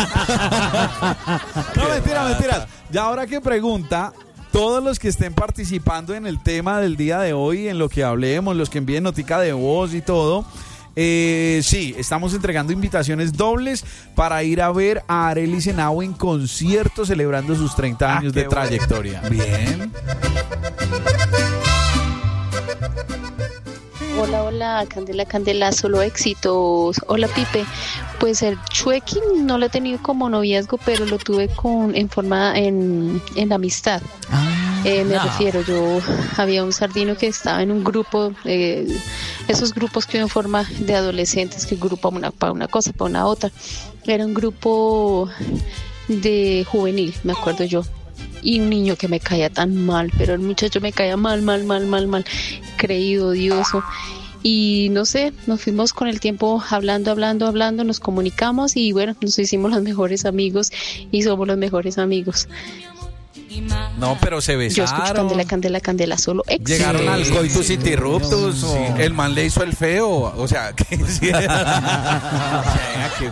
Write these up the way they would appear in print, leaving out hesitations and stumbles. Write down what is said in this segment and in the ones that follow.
No, mentiras. Ya ahora que pregunta, todos los que estén participando en el tema del día de hoy, en lo que hablemos, los que envíen notica de voz y todo, sí, estamos entregando invitaciones dobles para ir a ver a Arelis Henao en concierto celebrando sus 30 años de trayectoria. Bien. Hola, Candela, solo éxitos. Hola, Pipe. Pues el Chuequi no lo he tenido como noviazgo, pero lo tuve en amistad. Refiero, yo había un sardino que estaba en un grupo, esos grupos que uno forma de adolescentes, que grupa para una cosa, para una otra. Era un grupo de juvenil, me acuerdo yo. Y un niño que me caía tan mal, pero el muchacho me caía mal, creído, odioso. Y no sé, nos fuimos con el tiempo hablando, nos comunicamos y bueno, nos hicimos los mejores amigos y somos los mejores amigos. No, pero se besaron. Yo escucho Candela, solo éxito. Llegaron al coitus interruptus, sí. El man le hizo el feo, o sea, ¿qué hiciera? ¿Qué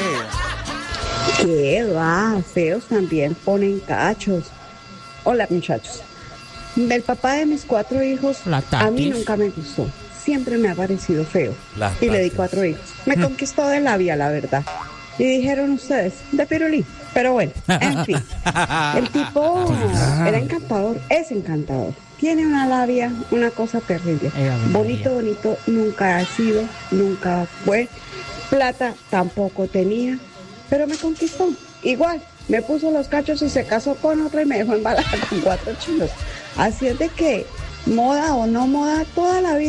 fue? ¿Qué va? Feos también ponen cachos. Hola, muchachos. El papá de mis 4 hijos a mí nunca me gustó. Siempre me ha parecido feo. Y le di 4 hijos. Me conquistó de labia, la verdad. Y dijeron ustedes, de pirulí. Pero bueno, en fin. El tipo era encantador, es encantador. Tiene una labia, una cosa terrible. Bonito, nunca ha sido, nunca fue. Plata tampoco tenía, pero me conquistó. Igual, me puso los cachos y se casó con otra y me dejó embalada con 4 chinos. Así es de que, moda o no moda, toda la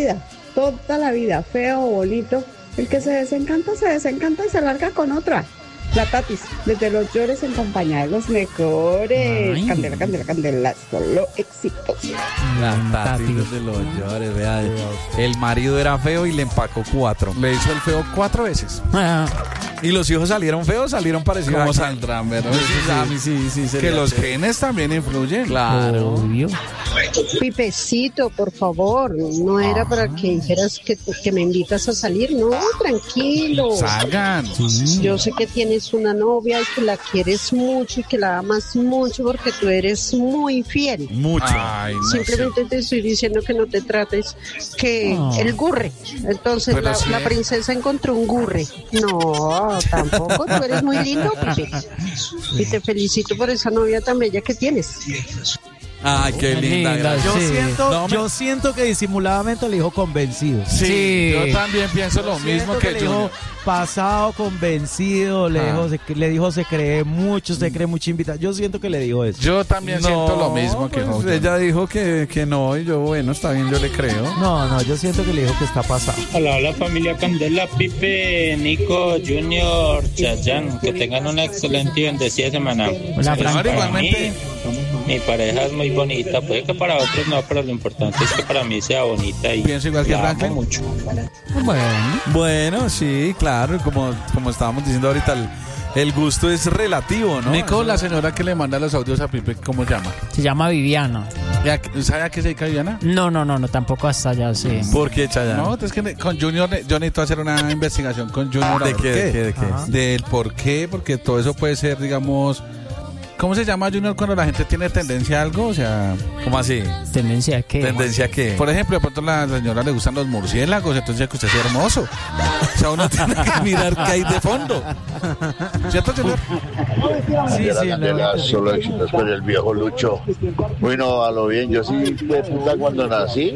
vida, feo o bonito, el que se desencanta y se larga con otra. La Tatis, desde los llores en compañía de los mejores. Ay. Candela, solo éxitos. La Tatis desde los llores, vea. El marido era feo y le empacó 4. Le hizo el feo 4 veces. Y los hijos salieron feos, salieron parecidos. ¿Cómo saldrán, verdad? Sí, que los genes también influyen. Claro. Obvio. Pipecito, por favor, no era para que dijeras que me invitas a salir. No, tranquilo. Salgan. Sí. Yo sé que tienes una novia y que la quieres mucho y que la amas mucho porque tú eres muy fiel. Mucho. Ay, no Simplemente sé. Te estoy diciendo que no te trates que el gurre. Entonces la princesa encontró un gurre. No, tampoco. Tú eres muy lindo, Pipe. Y te felicito por esa novia tan bella que tienes. Ay, qué linda. Yo siento que disimuladamente le dijo convencido. Sí, yo también pienso lo mismo que le dijo pasado, convencido, le dijo se cree mucha invitación. Yo siento que le dijo eso. Yo también siento lo mismo que no. Ella dijo que no y yo, bueno, está bien, yo le creo. No, yo siento que le dijo que está pasado. Hola, familia Candela, Pipe, Nico, Junior, Chayanne, que tengan una excelente y bendecida semana. Hola, Frank. Igualmente. Mi pareja es muy bonita, puede que para otros no, pero lo importante es que para mí sea bonita y pienso igual que la amo mucho. Bueno, sí, claro, como estábamos diciendo ahorita, el gusto es relativo, ¿no? Nico, la señora que le manda los audios a Pipe, ¿cómo llama? Se llama Viviana. ¿Sabe a qué se dedica Viviana? No, tampoco hasta allá, sí. ¿Por qué, Chayanne? No, es que con Junior, yo necesito hacer una investigación con Junior. ¿De qué? Del por qué, porque todo eso puede ser, digamos... ¿Cómo se llama, Junior, cuando la gente tiene tendencia a algo? O sea, ¿cómo así? ¿Tendencia a qué? ¿Tendencia a qué? Por ejemplo, de pronto a la señora le gustan los murciélagos, entonces que usted sea hermoso. O sea, uno tiene que mirar qué hay de fondo. ¿Cierto, señor? Sí, solo éxitos con el viejo Lucho. Bueno, a lo bien, yo sí de puta cuando nací.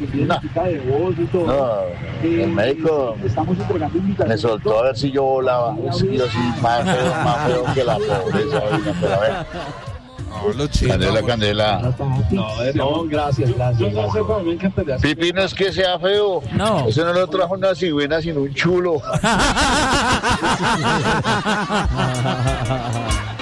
No, el médico me soltó a ver si yo volaba. Yo sí, más feo que la pobreza. Pero a ver. Candela. No, gracias. Pipi no es que sea feo. No. Eso no lo trajo una cigüeña, sino un chulo.